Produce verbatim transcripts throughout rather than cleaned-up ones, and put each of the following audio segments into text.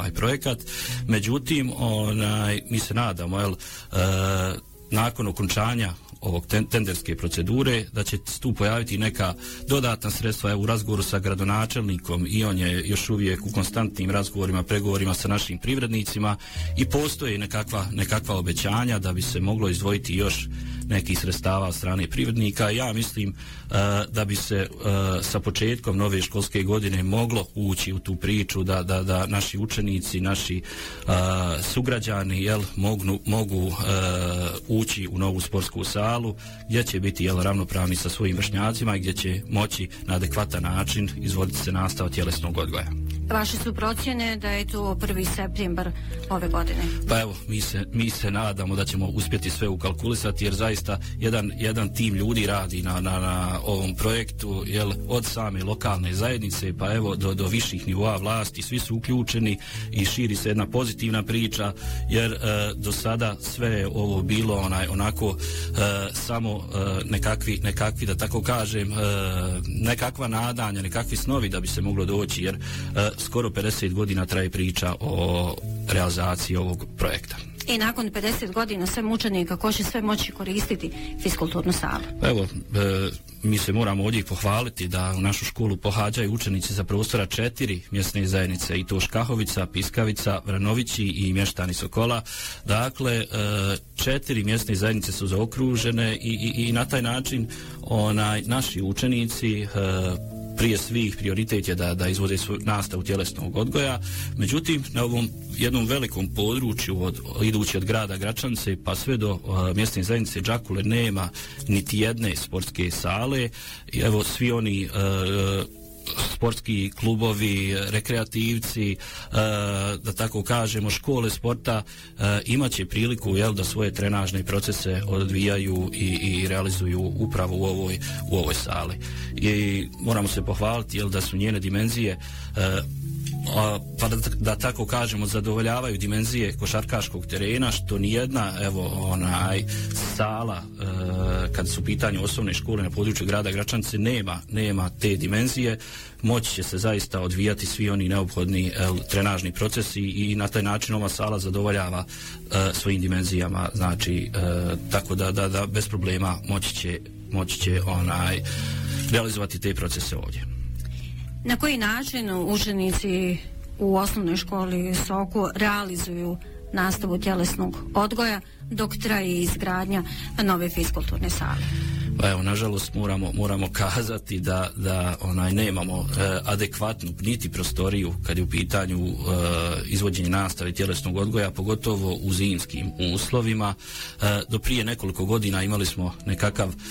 ovaj projekat. Međutim, onaj, mi se nadamo, jel, e, nakon okončanja ovog tenderske procedure, da će tu pojaviti neka dodatna sredstva. Evo, u razgovoru sa gradonačelnikom, i on je još uvijek u konstantnim razgovorima, pregovorima sa našim privrednicima, i postoje nekakva, nekakva obećanja da bi se moglo izdvojiti još nekih sredstava od strane privrednika. Ja mislim uh, da bi se uh, sa početkom nove školske godine moglo ući u tu priču, da, da, da naši učenici, naši uh, sugrađani, jel, mogu, mogu uh, ući u novu sportsku salu gdje će biti, jel, ravnopravni sa svojim vršnjacima i gdje će moći na adekvatan način izvoditi se nastava tjelesnog odgoja. Vaše su procjene da je to prvi septembar ove godine? Pa evo, mi se, mi se nadamo da ćemo uspjeti sve ukalkulisati, jer zaista jedan, jedan tim ljudi radi na, na, na ovom projektu, jel, od same lokalne zajednice pa evo do, do viših nivoa vlasti, svi su uključeni i širi se jedna pozitivna priča, jer e, do sada sve je ovo bilo onaj, onako e, samo e, nekakvi, nekakvi, da tako kažem, e, nekakva nadanja, nekakvi snovi da bi se moglo doći, jer e, skoro pedeset godina traje priča o realizaciji ovog projekta. I nakon pedeset godina sve učenika ko će sve moći koristiti fiskulturnu salu? Evo, e, mi se moramo ovdje pohvaliti da u našu školu pohađaju učenici za prostora četiri mjesne zajednice, i to Škahovica, Piskavica, Vranovići i mještani Sokola. Dakle, e, četiri mjesne zajednice su zaokružene i, i, i na taj način onaj, naši učenici e, prije svih prioritet je da, da izvode svoju nastavu tjelesnog odgoja. Međutim, na ovom jednom velikom području, od, idući od grada Gračance pa sve do uh, mjesne zajednice Đakule, nema niti jedne sportske sale. I evo, svi oni uh, sportski klubovi, rekreativci, uh, da tako kažemo, škole sporta uh, imaće priliku, jel, da svoje trenažne procese odvijaju i, i realizuju upravo u ovoj, u ovoj sali. I moramo se pohvaliti, jel, da su njene dimenzije uh, A, pa da, da tako kažemo zadovoljavaju dimenzije košarkaškog terena, što nijedna, evo, onaj sala e, kad su u pitanju osnovne škole na području grada Gračance nema, nema te dimenzije. Moći će se zaista odvijati svi oni neophodni el, trenažni procesi i na taj način ova sala zadovoljava e, svojim dimenzijama, znači e, tako da, da, da bez problema moći će, moći će onaj realizovati te procese ovdje. Na koji način učenici u osnovnoj školi Soku realizuju nastavu tjelesnog odgoja dok traje izgradnja nove fiskulturne sale? Pa evo, nažalost moramo, moramo kazati da, da onaj, nemamo e, adekvatnu niti prostoriju kad je u pitanju e, izvođenje nastave tjelesnog odgoja, pogotovo u zimskim uslovima. E, do prije nekoliko godina imali smo nekakav e,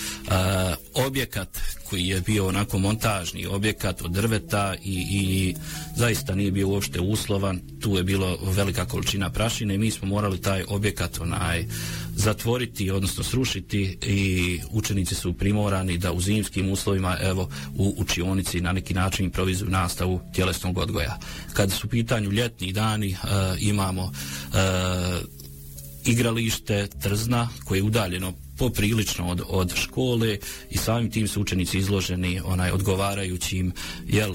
objekat koji je bio onako montažni objekat od drveta i, i zaista nije bio uopšte uslovan. Tu je bilo velika količina prašine i mi smo morali taj objekat onaj zatvoriti, odnosno srušiti, i učenici su primorani da u zimskim uslovima, evo, u učionici na neki način improvizuju nastavu tjelesnog odgoja. Kad su u pitanju ljetni dani, e, imamo e, igralište Trzna koje je udaljeno poprilično od, od škole i samim tim su učenici izloženi onaj odgovarajućim, jel, e,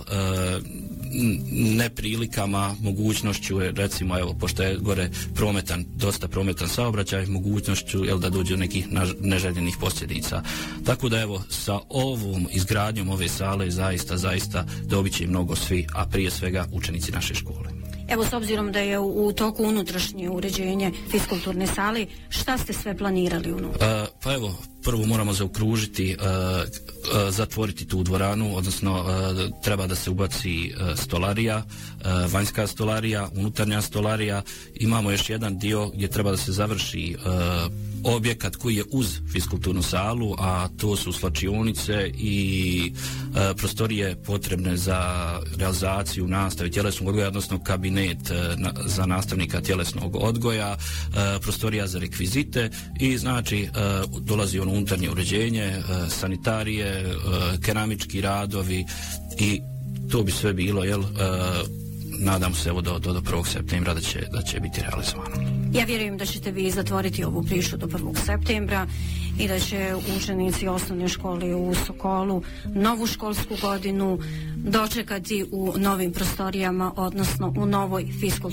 neprilikama, mogućnošću, recimo, evo, pošto je gore prometan, dosta prometan saobraćaj, mogućnošću, jel, da dođe do nekih neželjenih posljedica. Tako da, evo, sa ovom izgradnjom ove sale zaista, zaista dobit će mnogo svi, a prije svega učenici naše škole. Evo, s obzirom da je u, u toku unutrašnje uređenje fiskulturne sale, šta ste sve planirali unutra? Uh, pa evo, prvo moramo zaokružiti, uh, uh, zatvoriti tu dvoranu, odnosno uh, treba da se ubaci uh, stolarija, uh, vanjska stolarija, unutarnja stolarija. Imamo još jedan dio gdje treba da se završi uh, objekat koji je uz fiskulturnu salu, a to su slačionice i e, prostorije potrebne za realizaciju nastave tjelesnog odgoja, odnosno kabinet e, na, za nastavnika tjelesnog odgoja, e, prostorija za rekvizite i znači e, dolazi ono unutarnje uređenje, e, sanitarije, e, keramički radovi i to bi sve bilo, jel, e, nadam se, evo, do, do, do prvog septembra da će, da će biti realizovano. Ja vjerujem da ćete vi zatvoriti ovu priču do prvog septembra i da će učenici osnovne škole u Sokolu novu školsku godinu dočekati u novim prostorijama, odnosno u novoj fiskulturnoj